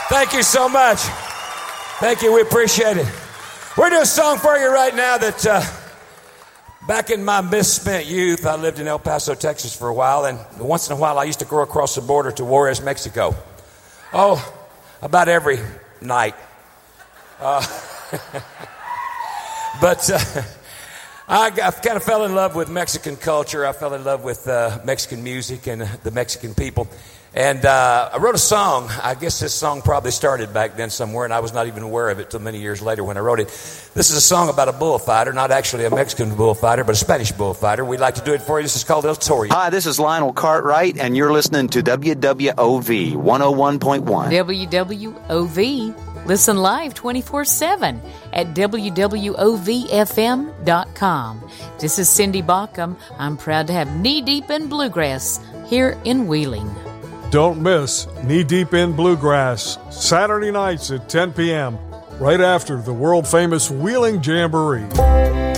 Thank you so much. Thank you. We appreciate it. We're doing a song for you right now that back in my misspent youth, I lived in El Paso, Texas for a while, and once in a while I used to go across the border to Juarez, Mexico. Oh, about every night. But I kind of fell in love with Mexican culture. I fell in love with Mexican music and the Mexican people. And I wrote a song. I guess this song probably started back then somewhere, and I was not even aware of it till many years later when I wrote it. This is a song about a bullfighter, not actually a Mexican bullfighter, but a Spanish bullfighter. We'd like to do it for you. This is called El Toro. Hi, this is Lionel Cartwright, and you're listening to WWOV 101.1. WWOV. Listen live 24/7 at WWOVFM.com. This is Cindy Baucom. I'm proud to have Knee Deep in Bluegrass here in Wheeling. Don't miss Knee Deep in Bluegrass, Saturday nights at 10 p.m., right after the world-famous Wheeling Jamboree.